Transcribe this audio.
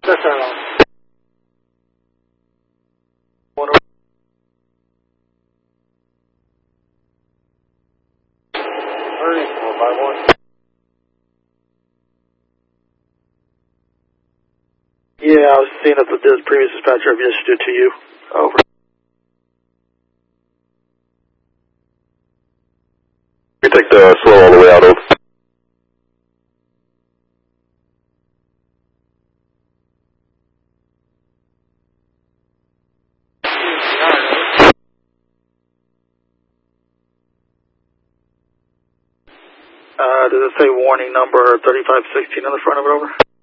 That's our one. Hurry, 451. Yeah, I was seeing if the previous dispatcher have issued it to you. Over. You take the slow all the way out, over. Does it say warning number 3516 on the front of it, over?